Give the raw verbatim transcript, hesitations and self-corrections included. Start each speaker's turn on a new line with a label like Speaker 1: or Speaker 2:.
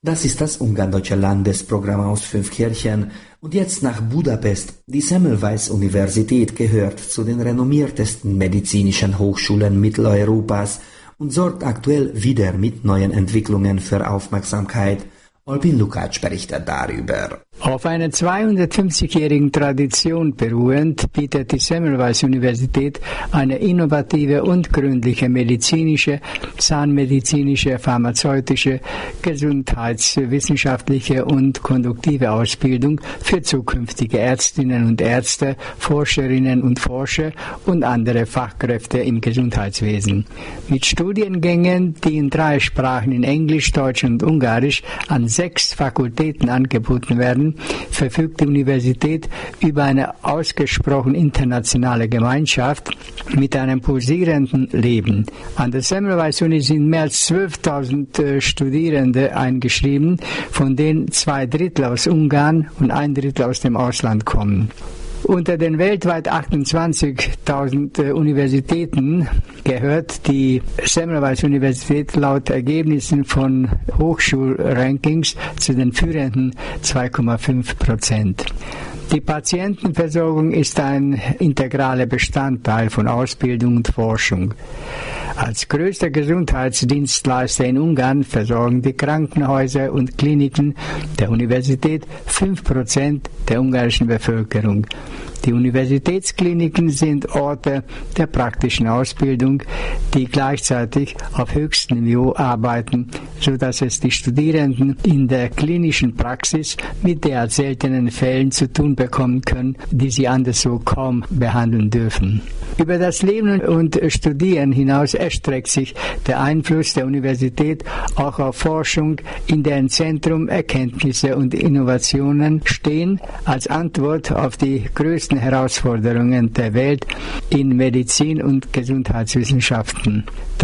Speaker 1: Das ist das Ungarndeutsche Landesprogramm aus Fünfkirchen. Und jetzt nach Budapest. Die Semmelweis-Universität gehört zu den renommiertesten medizinischen Hochschulen Mitteleuropas und sorgt aktuell wieder mit neuen Entwicklungen für Aufmerksamkeit. Albin Lukács berichtet darüber.
Speaker 2: Auf einer zweihundertfünfzigjährigen Tradition beruhend bietet die Semmelweis-Universität eine innovative und gründliche medizinische, zahnmedizinische, pharmazeutische, gesundheitswissenschaftliche und konduktive Ausbildung für zukünftige Ärztinnen und Ärzte, Forscherinnen und Forscher und andere Fachkräfte im Gesundheitswesen. Mit Studiengängen, die in drei Sprachen, in Englisch, Deutsch und Ungarisch, an sechs Fakultäten angeboten werden, verfügt die Universität über eine ausgesprochen internationale Gemeinschaft mit einem pulsierenden Leben. An der Semmelweis-Uni sind mehr als zwölftausend äh, Studierende eingeschrieben, von denen zwei Drittel aus Ungarn und ein Drittel aus dem Ausland kommen. Unter den weltweit achtundzwanzigtausend äh, Universitäten gehört die Semmelweis-Universität laut Ergebnissen von Hochschulrankings zu den führenden zwei Komma fünf Prozent. Die Patientenversorgung ist ein integraler Bestandteil von Ausbildung und Forschung. Als größter Gesundheitsdienstleister in Ungarn versorgen die Krankenhäuser und Kliniken der Universität fünf Prozent der ungarischen Bevölkerung. Die Universitätskliniken sind Orte der praktischen Ausbildung, die gleichzeitig auf höchstem Niveau arbeiten, sodass es die Studierenden in der klinischen Praxis mit derart seltenen Fällen zu tun bekommen können, die sie anderswo kaum behandeln dürfen. Über das Leben und Studieren hinaus erstreckt sich der Einfluss der Universität auch auf Forschung, in deren Zentrum Erkenntnisse und Innovationen stehen, als Antwort auf die größten Herausforderungen der Welt in Medizin und Gesundheitswissenschaften.